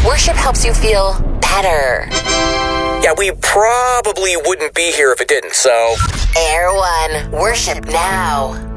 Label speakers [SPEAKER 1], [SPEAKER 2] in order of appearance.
[SPEAKER 1] Worship helps you feel better.
[SPEAKER 2] Yeah, we probably wouldn't be here if it didn't, so...
[SPEAKER 1] Air One, worship now.